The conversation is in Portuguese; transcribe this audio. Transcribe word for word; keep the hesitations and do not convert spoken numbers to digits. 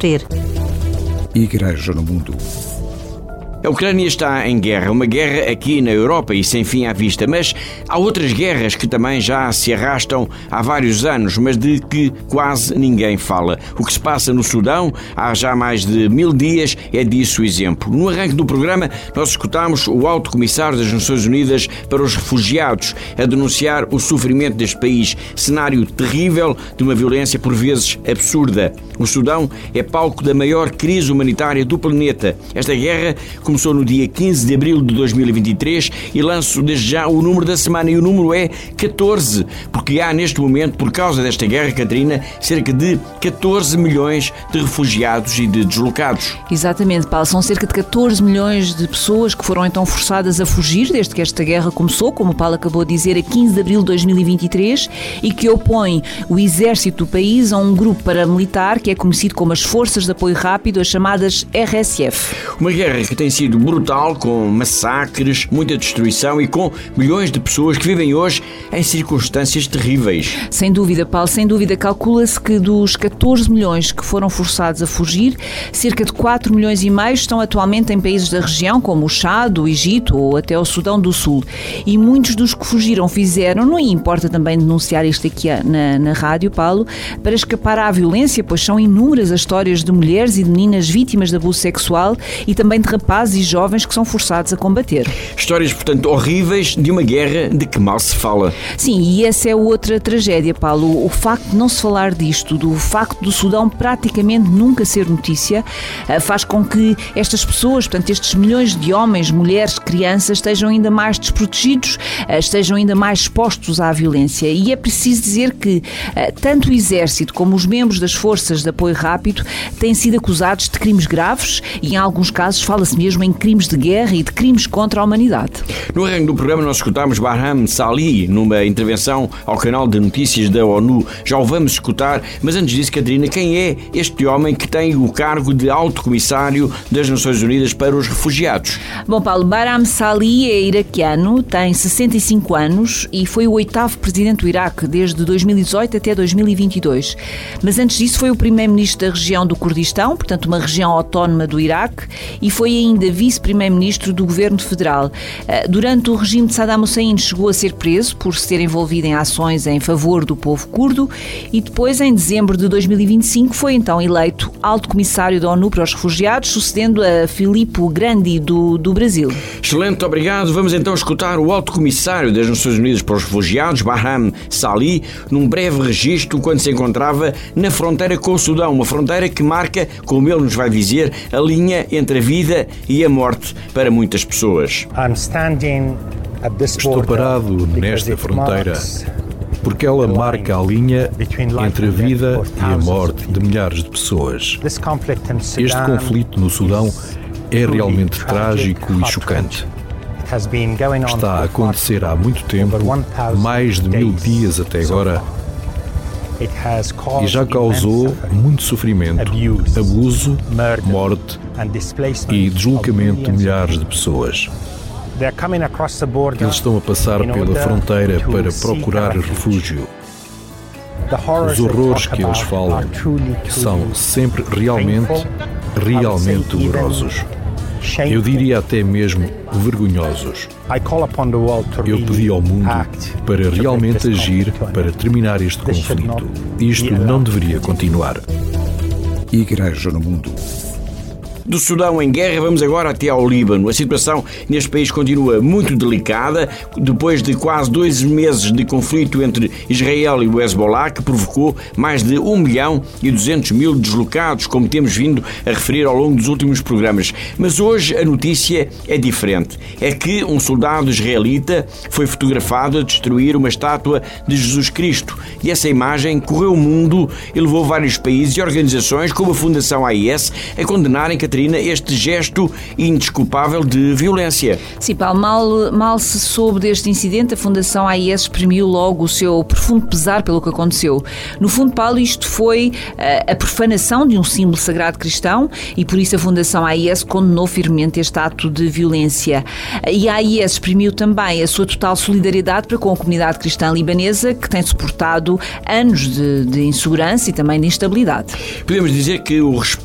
sofrer. Igreja no Mundo. A Ucrânia está em guerra, uma guerra aqui na Europa e sem fim à vista, mas há outras guerras que também já se arrastam há vários anos, mas de que quase ninguém fala. O que se passa no Sudão há já mais de mil dias é disso o exemplo. No arranque do programa, nós escutámos o Alto Comissário das Nações Unidas para os Refugiados a denunciar o sofrimento deste país, cenário terrível de uma violência por vezes absurda. O Sudão é palco da maior crise humanitária do planeta. Esta guerra começou no dia quinze de abril de dois mil e vinte e três e lanço desde já o número da semana, e o número é catorze, porque há neste momento, por causa desta guerra, Catarina, cerca de catorze milhões de refugiados e de deslocados. Exatamente, Paulo. São cerca de catorze milhões de pessoas que foram então forçadas a fugir desde que esta guerra começou, como o Paulo acabou de dizer, a quinze de abril de dois mil e vinte e três, e que opõe o exército do país a um grupo paramilitar que é conhecido como as Forças de Apoio Rápido, as chamadas R S F. Uma guerra que tem sido brutal, com massacres, muita destruição e com milhões de pessoas que vivem hoje em circunstâncias terríveis. Sem dúvida, Paulo, sem dúvida. Calcula-se que dos catorze milhões que foram forçados a fugir, cerca de quatro milhões e meio estão atualmente em países da região, como o Chad, o Egito ou até o Sudão do Sul. E muitos dos que fugiram fizeram, não importa também denunciar isto aqui na, na rádio, Paulo, para escapar à violência, pois são inúmeras as histórias de mulheres e de meninas vítimas de abuso sexual e também de rapazes e jovens que são forçados a combater. Histórias, portanto, horríveis de uma guerra de que mal se fala. Sim, e essa é outra tragédia, Paulo. O facto de não se falar disto, do facto do Sudão praticamente nunca ser notícia, faz com que estas pessoas, portanto, estes milhões de homens, mulheres, crianças, estejam ainda mais desprotegidos, estejam ainda mais expostos à violência. E é preciso dizer que tanto o Exército como os membros das Forças de Apoio Rápido têm sido acusados de crimes graves e, em alguns casos, fala-se mesmo em crimes de guerra e de crimes contra a humanidade. No arranque do programa nós escutámos Barham Salih numa intervenção ao canal de notícias da ONU. Já o vamos escutar, mas antes disso, Catarina, quem é este homem que tem o cargo de Alto Comissário das Nações Unidas para os Refugiados? Bom, Paulo, Barham Salih é iraquiano, tem sessenta e cinco anos e foi o oitavo presidente do Iraque desde dois mil e dezoito até dois mil e vinte e dois. Mas antes disso foi o primeiro-ministro da região do Kurdistão, portanto uma região autónoma do Iraque, e foi ainda vice-primeiro-ministro do governo federal. Durante o regime de Saddam Hussein chegou a ser preso por se ter envolvido em ações em favor do povo curdo e depois, em dezembro de dois mil e vinte e cinco, foi então eleito Alto Comissário da ONU para os Refugiados, sucedendo a Filippo Grandi do, do Brasil. Excelente, obrigado. Vamos então escutar o Alto Comissário das Nações Unidas para os Refugiados, Barham Salih, num breve registro quando se encontrava na fronteira com o Sudão, uma fronteira que marca, como ele nos vai dizer, a linha entre a vida e a morte para muitas pessoas. Estou parado nesta fronteira porque ela marca a linha entre a vida e a morte de milhares de pessoas. Este conflito no Sudão é realmente trágico e chocante. Está a acontecer há muito tempo, mais de mil dias até agora, e já causou muito sofrimento, abuso, morte e deslocamento de milhares de pessoas. Eles estão a passar pela fronteira para procurar refúgio. Os horrores que eles falam são sempre realmente, realmente dolorosos. Eu diria até mesmo vergonhosos. Eu pedi ao mundo para realmente agir para terminar este conflito. Isto não deveria continuar. Igreja no Mundo. Do Sudão em guerra, vamos agora até ao Líbano. A situação neste país continua muito delicada, depois de quase dois meses de conflito entre Israel e o Hezbollah, que provocou mais de um milhão e duzentos mil deslocados, como temos vindo a referir ao longo dos últimos programas. Mas hoje a notícia é diferente. É que um soldado israelita foi fotografado a destruir uma estátua de Jesus Cristo. E essa imagem correu o mundo e levou vários países e organizações, como a Fundação A I S, a condenarem este gesto indesculpável de violência. Sim, Paulo, mal, mal se soube deste incidente, a Fundação A I S exprimiu logo o seu profundo pesar pelo que aconteceu. No fundo, Paulo, isto foi uh, a profanação de um símbolo sagrado cristão e por isso a Fundação A I S condenou firmemente este ato de violência. E a A I S exprimiu também a sua total solidariedade para com a comunidade cristã libanesa, que tem suportado anos de, de insegurança e também de instabilidade. Podemos dizer que o